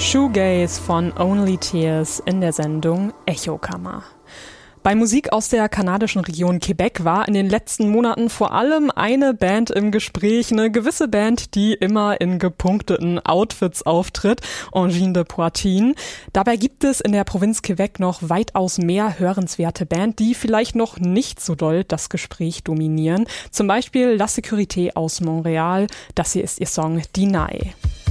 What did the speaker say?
Shoegaze von Only Tears in der Sendung Echokammer. Bei Musik aus der kanadischen Region Quebec war in den letzten Monaten vor allem eine Band im Gespräch, eine gewisse Band, die immer in gepunkteten Outfits auftritt, Engine de Poitrine. Dabei gibt es in der Provinz Quebec noch weitaus mehr hörenswerte Band, die vielleicht noch nicht so doll das Gespräch dominieren. Zum Beispiel La Sécurité aus Montreal, das hier ist ihr Song Deny.